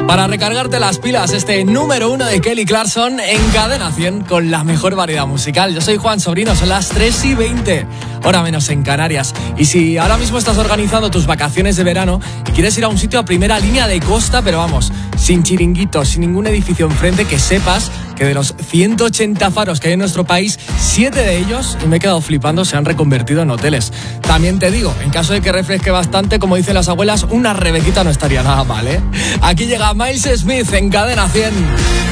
Para recargarte las pilas, este número 1 de Kelly Clarkson en Cadena 100 con la mejor variedad musical. Yo soy Juan Sobrino, son las 3:20, hora menos en Canarias. Y si ahora mismo estás organizando tus vacaciones de verano y quieres ir a un sitio a primera línea de costa, pero vamos, sin chiringuitos, sin ningún edificio enfrente, que sepas que de los 180 faros que hay en nuestro país, 7 de ellos, y me he quedado flipando, se han reconvertido en hoteles. También te digo, en caso de que refresque bastante, como dicen las abuelas, una rebequita no estaría nada mal, ¿eh? Aquí llega Miles Smith en Cadena 100.